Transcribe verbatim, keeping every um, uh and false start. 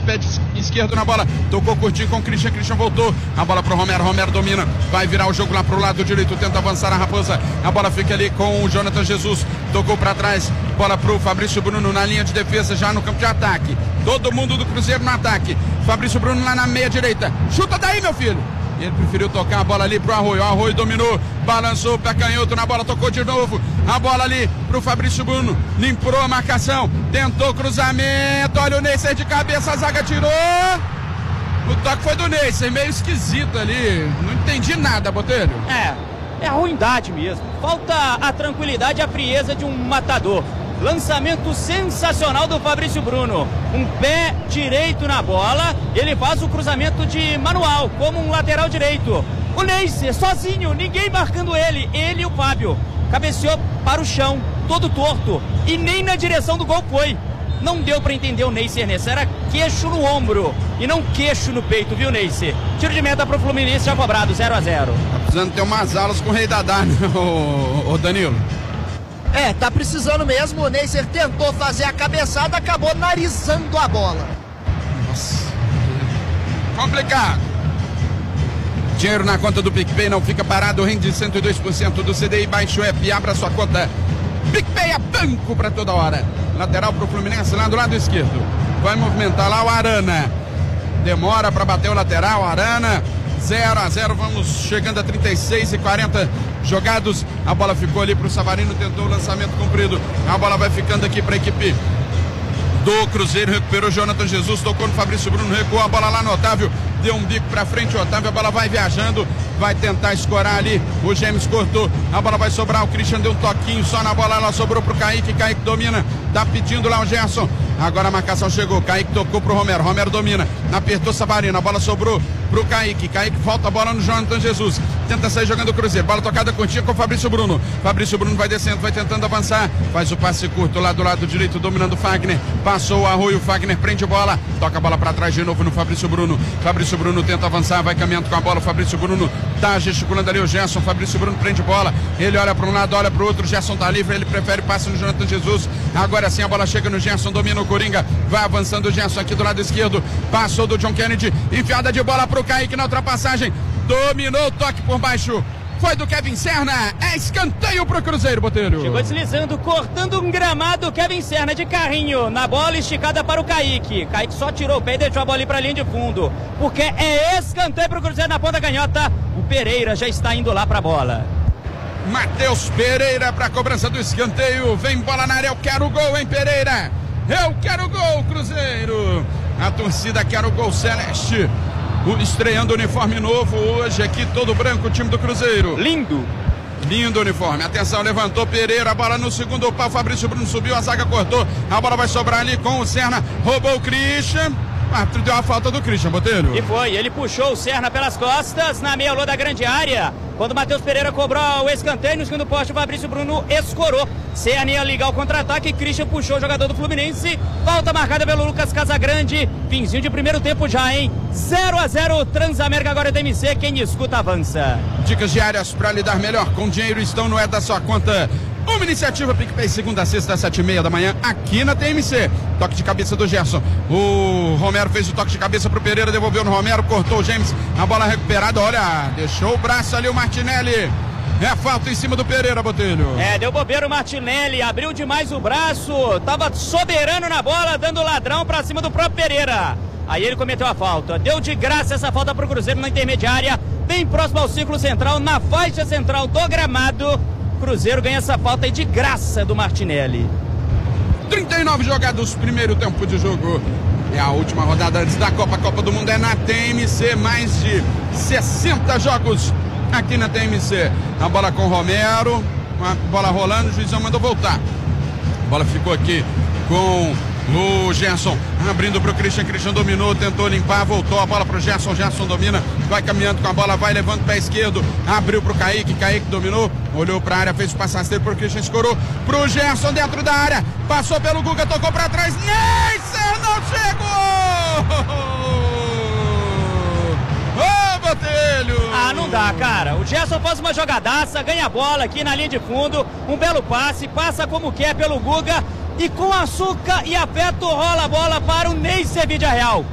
pé esquerdo na bola, tocou curtinho com o Christian, Christian voltou, a bola pro Romero, Romero domina, vai virar o jogo lá pro lado direito, tenta avançar a Raposa, a bola fica ali com o Jonathan Jesus, tocou pra trás, bola pro Fabrício Bruno na linha de defesa, já no campo de ataque, todo mundo do Cruzeiro no ataque, Fabrício Bruno lá na meia direita, chuta daí meu filho, ele preferiu tocar a bola ali pro Arroio, o Arroio dominou, balançou o pé canhoto na bola, tocou de novo, a bola ali pro Fabrício Bruno, limpou a marcação, tentou cruzamento, olha o Neisser de cabeça, a zaga tirou, o toque foi do Neisser, meio esquisito ali, não entendi nada, Botelho. É, é a ruindade mesmo, falta a tranquilidade e a frieza de um matador. Lançamento sensacional do Fabrício Bruno, um pé direito na bola, ele faz o cruzamento de manual, como um lateral direito. O Neisser sozinho, ninguém marcando ele, ele e o Fábio, cabeceou para o chão, todo torto, e nem na direção do gol foi. Não deu para entender o Neisser nessa, era queixo no ombro e não queixo no peito, viu, Neisser? Tiro de meta para o Fluminense já cobrado, zero a zero. Tá precisando ter umas aulas com o Rei Dadá, né, ô, ô Danilo? É, tá precisando mesmo, o Neisser tentou fazer a cabeçada, acabou narizando a bola. Nossa, complicado. Dinheiro na conta do PicPay não fica parado, rende cento e dois por cento do C D I, baixe o app, abra sua conta. PicPay é banco pra toda hora. Lateral pro Fluminense lá do lado esquerdo. Vai movimentar lá o Arana. Demora pra bater o lateral, Arana. zero a zero, vamos chegando a trinta e seis e quarenta jogados, a bola ficou ali pro Savarino, tentou o lançamento comprido, a bola vai ficando aqui pra equipe do Cruzeiro, recuperou Jonathan Jesus, tocou no Fabrício Bruno, recuou a bola lá no Otávio, deu um bico pra frente, o Otávio, a bola vai viajando, vai tentar escorar ali, o James cortou, a bola vai sobrar, o Christian deu um toquinho só na bola, ela sobrou pro Kaique, Kaique domina, tá pedindo lá o Gerson, agora a marcação chegou, Kaique tocou pro Romero, Romero domina, apertou Savarino, a bola sobrou pro Kaique, Kaique volta a bola no Jonathan Jesus, tenta sair jogando o Cruzeiro, bola tocada curtinha com o Fabrício Bruno, Fabrício Bruno vai descendo, vai tentando avançar, faz o passe curto lá do lado direito, dominando o Fagner, passou o Arroio, o Fagner prende a bola, toca a bola pra trás de novo no Fabrício Bruno, Fabrício Bruno tenta avançar, vai caminhando com a bola, o Fabrício Bruno tá gesticulando ali o Gerson, Fabrício Bruno prende bola, ele olha para um lado, olha pro outro, Gerson tá livre, ele prefere passe no Jonathan Jesus, agora sim a bola chega no Gerson, domina o Coringa, vai avançando o Gerson aqui do lado esquerdo, passou do John Kennedy, enfiada de bola pro Kaique na ultrapassagem, dominou o toque por baixo, foi do Kevin Serna, é escanteio pro Cruzeiro, Botelho. Chegou deslizando, cortando um gramado, Kevin Serna de carrinho, na bola esticada para o Kaique, Kaique só tirou o pé e deixou a bola ali pra linha de fundo, porque é escanteio pro Cruzeiro na ponta canhota, o Pereira já está indo lá pra bola. Matheus Pereira pra cobrança do escanteio, vem bola na área, eu quero o gol, hein, Pereira? Eu quero o gol, Cruzeiro! A torcida quer o gol celeste. O, estreando o uniforme novo hoje aqui, todo branco, o time do Cruzeiro. Lindo! Lindo uniforme. Atenção, levantou Pereira, a bola no segundo pau, Fabrício Bruno subiu, a zaga cortou, a bola vai sobrar ali com o Serna, roubou o Christian. Ah, deu a falta do Christian, Botelho. E foi, ele puxou o Serna pelas costas na meia-lua da grande área. Quando o Matheus Pereira cobrou o escanteio, no segundo poste o Fabrício Bruno escorou. Serna ia ligar o contra-ataque, Christian puxou o jogador do Fluminense. Falta marcada pelo Lucas Casagrande. Finzinho de primeiro tempo já, hein? zero a zero, Transamérica agora é T M C, quem escuta avança. Dicas diárias para lidar melhor com dinheiro estão no É da Sua Conta. Uma iniciativa PicPay, segunda a sexta, às sete e meia da manhã, aqui na T M C. Toque de cabeça do Gerson. O Romero fez o toque de cabeça pro Pereira, devolveu no Romero, cortou o James. A bola recuperada, olha, deixou o braço ali o Martinelli. É falta em cima do Pereira, Botelho. É, deu bobeira o Martinelli, abriu demais o braço, tava soberano na bola, dando ladrão pra cima do próprio Pereira. Aí ele cometeu a falta, deu de graça essa falta pro Cruzeiro na intermediária, bem próximo ao círculo central, na faixa central do gramado. Cruzeiro ganha essa falta aí de graça do Martinelli. trinta e nove jogados, primeiro tempo de jogo. É a última rodada antes da Copa. A Copa do Mundo é na T M C, mais de sessenta jogos aqui na T M C. A bola com o Romero, uma bola rolando, o juizão mandou voltar. A bola ficou aqui com o Gerson, abrindo para o Christian, Christian dominou, tentou limpar, voltou a bola para o Gerson, Gerson domina, vai caminhando com a bola, vai levando o pé esquerdo, abriu para o Kaique, Kaique dominou, olhou para a área, fez o passe rasteiro para o Christian, escorou para o Gerson dentro da área, passou pelo Guga, tocou para trás, Neisser não chegou! Ô, Botelho! Ah, não dá, cara. O Gerson faz uma jogadaça, ganha a bola aqui na linha de fundo, um belo passe, passa como quer pelo Guga, e com açúcar e afeto rola a bola para o Neisser Vídea Real.